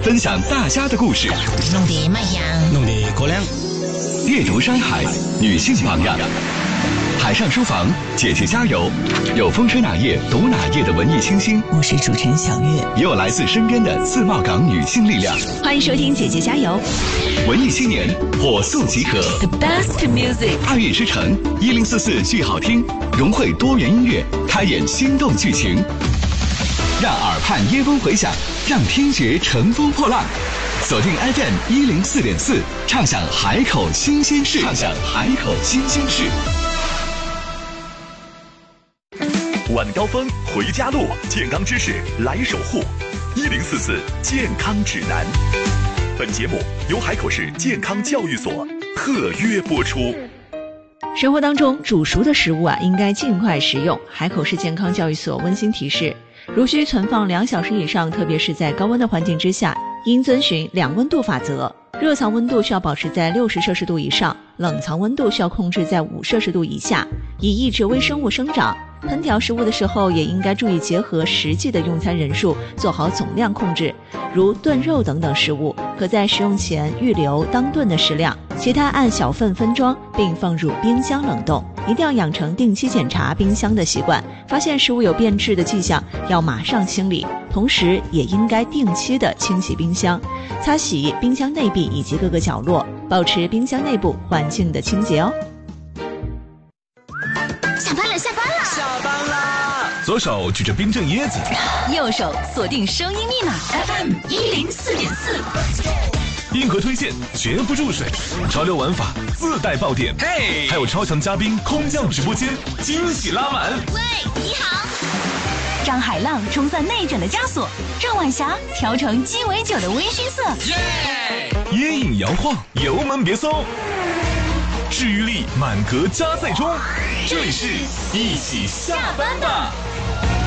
分享大家的故事， 弄得卖样， 弄得过凉。 阅读山海，女性榜样。海上书房，姐姐加油！有风吹哪页读哪页的文艺清新， 我是主持人小月， 也有来自身边的自贸港女性力量。 欢迎收听姐姐加油！ 文艺青年火速集合 ，The best music， 爱乐之城1044剧好听，融汇多元音乐，开演心动剧情，让耳畔耶风回响，让听觉乘风破浪。锁定 FM 104.4，畅享海口新鲜事，畅享海口新鲜事。晚高峰回家路，健康知识来守护。1044健康指南。本节目由海口市健康教育所特约播出。 生活当中煮熟的食物应该尽快食用。海口市健康教育所温馨提示，如需存放2小时以上，特别是在高温的环境之下，应遵循2温度法则。热藏温度需要保持在60摄氏度以上，冷藏温度需要控制在5摄氏度以下，以抑制微生物生长。烹调食物的时候也应该注意结合实际的用餐人数，做好总量控制。如炖肉等等食物，可在食用前预留当炖的食量，其他按小份分装并放入冰箱冷冻。一定要养成定期检查冰箱的习惯，发现食物有变质的迹象要马上清理，同时也应该定期的清洗冰箱，擦洗冰箱内壁以及各个角落，保持冰箱内部环境的清洁哦。 下班了， 下班啦！ 左手举着冰镇椰子， 右手锁定声音密码 FM 104.4， 硬核推荐绝不注水，潮流玩法自带爆点， 嘿， 还有超强嘉宾空降直播间，惊喜拉满。 喂，你好。 张海浪冲散内卷的枷锁，郑晚霞调成鸡尾酒的微醺色， 椰饮摇晃，油门别松，治愈力满格加载中。这里是一起下班吧。